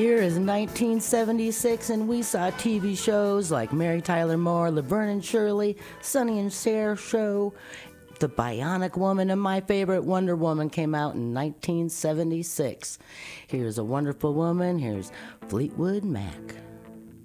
year is 1976, and we saw TV shows like Mary Tyler Moore, Laverne and Shirley, Sonny and Cher Show, The Bionic Woman, and my favorite, Wonder Woman, came out in 1976. Here's a wonderful woman. Here's Fleetwood Mac.